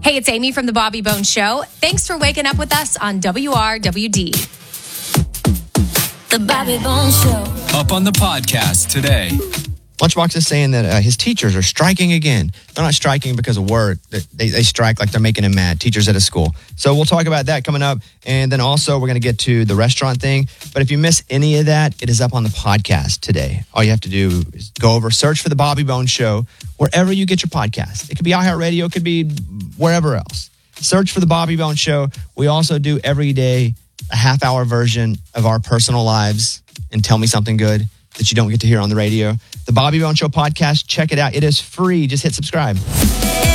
Hey, it's Amy from The Bobby Bones Show. Thanks for waking up with us on WRWD. The Bobby Bones Show. Up on the podcast today. Lunchbox is saying that his teachers are striking again. They're not striking because of work. They strike like they're making him mad, teachers at a school. So we'll talk about that coming up. And then also we're going to get to the restaurant thing. But if you miss any of that, it is up on the podcast today. All you have to do is go over, search for The Bobby Bones Show, wherever you get your podcast. It could be iHeartRadio. It could be wherever else. Search for The Bobby Bones Show. We also do every day a half-hour version of our personal lives and Tell Me Something Good that you don't get to hear on the radio. The Bobby Bones Show podcast, check it out. It is free. Just hit subscribe.